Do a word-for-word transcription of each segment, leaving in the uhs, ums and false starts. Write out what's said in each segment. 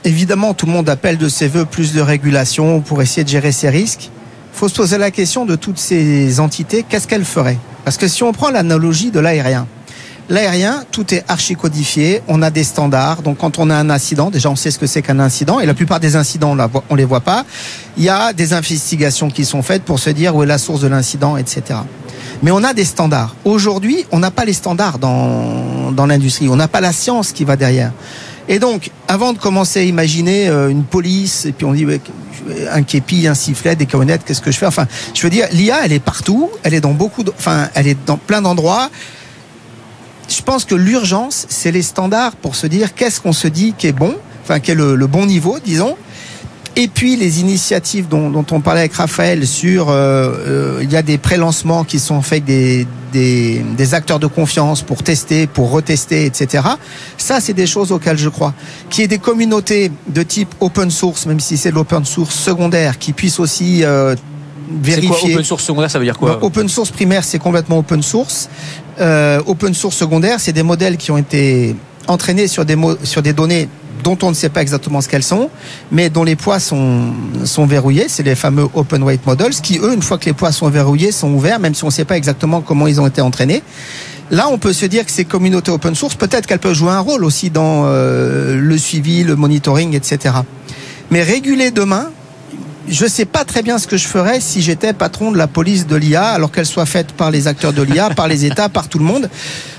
évidemment, tout le monde appelle de ses voeux plus de régulation pour essayer de gérer ses risques. Il faut se poser la question de toutes ces entités, qu'est-ce qu'elles feraient ? Parce que si on prend l'analogie de l'aérien, l'aérien, tout est archi-codifié, on a des standards, donc quand on a un incident, déjà on sait ce que c'est qu'un incident, et la plupart des incidents, on ne les voit pas. Il y a des investigations qui sont faites pour se dire où est la source de l'incident, et cetera. Mais on a des standards. Aujourd'hui, on n'a pas les standards dans, dans l'industrie, on n'a pas la science qui va derrière. Et donc, avant de commencer à imaginer euh, une police, et puis on dit ouais, un képi, un sifflet, des camionnettes, qu'est-ce que je fais ? Enfin, je veux dire, l'I A, elle est partout, elle est dans beaucoup, de, enfin, elle est dans plein d'endroits. Je pense que l'urgence, c'est les standards pour se dire qu'est-ce qu'on se dit qui est bon, enfin, qui est le, le bon niveau, disons. Et puis les initiatives dont, dont on parlait avec Raphaël sur, euh, euh, il y a des pré-lancements qui sont faits avec des, des, des acteurs de confiance pour tester, pour retester, et cetera. Ça, c'est des choses auxquelles je crois. Qu'il y ait des communautés de type open source, même si c'est de l'open source secondaire, qui puissent aussi euh, vérifier. C'est quoi open source secondaire, ça veut dire quoi ? Bon, open source primaire, c'est complètement open source. Euh, open source secondaire, c'est des modèles qui ont été entraînés sur des, mo- sur des données dont on ne sait pas exactement ce qu'elles sont, mais dont les poids sont, sont verrouillés. C'est les fameux open weight models qui, eux, une fois que les poids sont verrouillés, sont ouverts, même si on ne sait pas exactement comment ils ont été entraînés. Là, on peut se dire que ces communautés open source, peut-être qu'elles peuvent jouer un rôle aussi dans euh, le suivi, le monitoring, et cetera. Mais réguler demain, je ne sais pas très bien ce que je ferais si j'étais patron de la police de l'I A, alors qu'elle soit faite par les acteurs de l'I A, par les États, par tout le monde.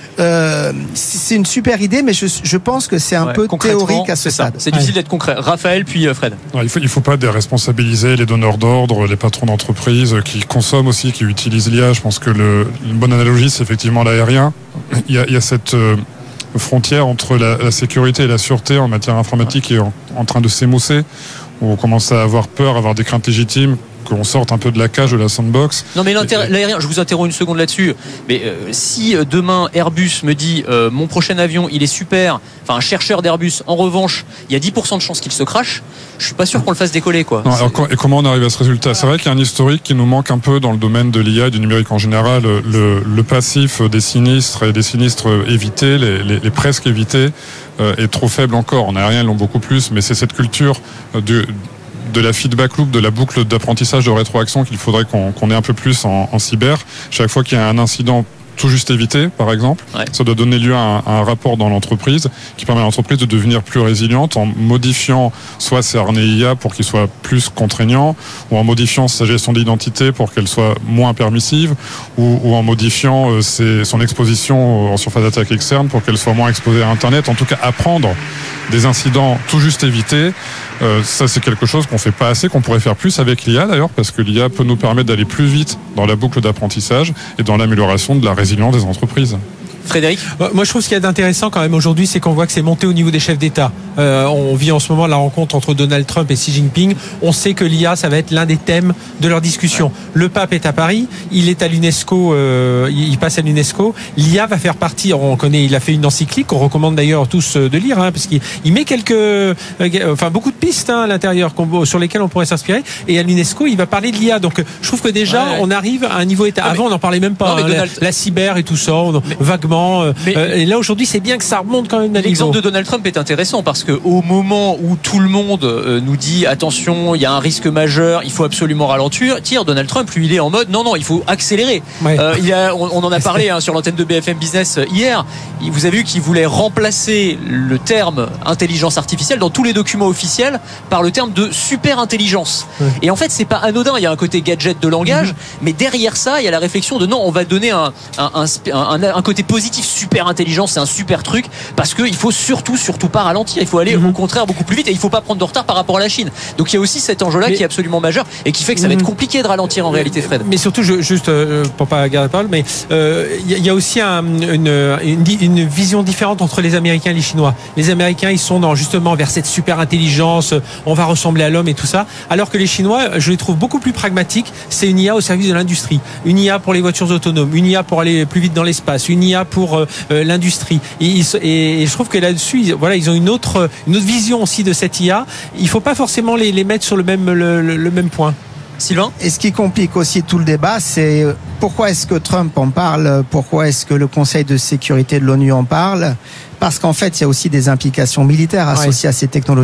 Euh, c'est une super idée, mais je, je pense que c'est un ouais, peu théorique à ce c'est stade. Ça. C'est difficile ouais. d'être concret. Raphaël, puis Fred. Non, il ne faut, il faut pas déresponsabiliser les donneurs d'ordre, les patrons d'entreprise qui consomment aussi, qui utilisent l'I A. Je pense que le, une bonne analogie, c'est effectivement l'aérien. Il y a, il y a cette euh, frontière entre la, la sécurité et la sûreté en matière informatique qui est en, en train de s'émousser, où on commence à avoir peur, à avoir des craintes légitimes, qu'on sorte un peu de la cage, de la sandbox. Non mais l'aérien, je vous interromps une seconde là-dessus, mais euh, si demain Airbus me dit euh, mon prochain avion il est super, enfin un chercheur d'Airbus, en revanche il y a dix pour cent de chances qu'il se crache, je suis pas sûr qu'on le fasse décoller quoi. Non, alors, et comment on arrive à ce résultat ? C'est vrai qu'il y a un historique qui nous manque un peu dans le domaine de l'I A et du numérique en général. Le, le passif des sinistres et des sinistres évités, les, les, les presque évités, euh, est trop faible encore. En aérien ils l'ont beaucoup plus, mais c'est cette culture de de la feedback loop, de la boucle d'apprentissage de rétroaction qu'il faudrait qu'on, qu'on ait un peu plus en, en cyber. Chaque fois qu'il y a un incident tout juste évité, par exemple, ouais. ça doit donner lieu à un, à un rapport dans l'entreprise qui permet à l'entreprise de devenir plus résiliente en modifiant soit ses harnais I A pour qu'ils soient plus contraignants, ou en modifiant sa gestion d'identité pour qu'elle soit moins permissive, ou, ou en modifiant euh, ses, son exposition en surface d'attaque externe pour qu'elle soit moins exposée à Internet. En tout cas, apprendre des incidents tout juste évités. Euh, ça, c'est quelque chose qu'on fait pas assez, qu'on pourrait faire plus avec l'I A d'ailleurs, parce que l'I A peut nous permettre d'aller plus vite dans la boucle d'apprentissage et dans l'amélioration de la résilience des entreprises. Frédéric ? Moi, je trouve ce qu'il y a d'intéressant quand même aujourd'hui, c'est qu'on voit que c'est monté au niveau des chefs d'État. Euh, on vit en ce moment la rencontre entre Donald Trump et Xi Jinping. On sait que l'I A, ça va être l'un des thèmes de leur discussion. Ouais. Le pape est à Paris, il est à l'UNESCO, euh, il passe à l'UNESCO. L'I A va faire partie, on connaît, il a fait une encyclique qu'on recommande d'ailleurs tous de lire, hein, parce qu'il il met quelques, euh, enfin beaucoup de pistes hein, à l'intérieur sur lesquelles on pourrait s'inspirer. Et à l'UNESCO, il va parler de l'I A. Donc, je trouve que déjà, ouais, ouais. on arrive à un niveau État. Ah, Avant, mais, on n'en parlait même pas. Non, hein, Donald... la, la cyber et tout ça, on, mais, vaguement. Mais, euh, et là aujourd'hui c'est bien que ça remonte quand même à l'exemple de Donald Trump est intéressant parce que au moment où tout le monde euh, nous dit attention il y a un risque majeur, il faut absolument ralentir, tire Donald Trump lui il est en mode non non il faut accélérer. Ouais. Euh, il y a, on, on en a parlé hein, sur l'antenne de B F M Business hier. Vous avez vu qu'il voulait remplacer le terme intelligence artificielle dans tous les documents officiels par le terme de super intelligence. Ouais. Et en fait c'est pas anodin, il y a un côté gadget de langage, mm-hmm. mais derrière ça il y a la réflexion de non on va donner un un, un, un, un côté positif super intelligent, c'est un super truc parce qu'il faut surtout surtout pas ralentir, il faut aller mmh. au contraire beaucoup plus vite et il faut pas prendre de retard par rapport à la Chine. Donc il y a aussi cet enjeu là mais... qui est absolument majeur et qui fait que ça mmh. va être compliqué de ralentir en réalité Fred. Mais surtout je, juste euh, pour pas garder la parole, mais il euh, y, y a aussi un, une, une, une vision différente entre les Américains et les Chinois. Les Américains ils sont dans justement vers cette super intelligence, on va ressembler à l'homme et tout ça, alors que les Chinois je les trouve beaucoup plus pragmatiques. C'est une I A au service de l'industrie, une I A pour les voitures autonomes, une I A pour aller plus vite dans l'espace, une I A pour euh, l'industrie. Et, et, et je trouve que là-dessus, ils, voilà, ils ont une autre, une autre vision aussi de cette I A. Il ne faut pas forcément les, les mettre sur le même, le, le même point. Sylvain ? Et ce qui complique aussi tout le débat, c'est pourquoi est-ce que Trump en parle ? Pourquoi est-ce que le Conseil de sécurité de l'ONU en parle ? Parce qu'en fait, il y a aussi des implications militaires associées ouais. à ces technologies.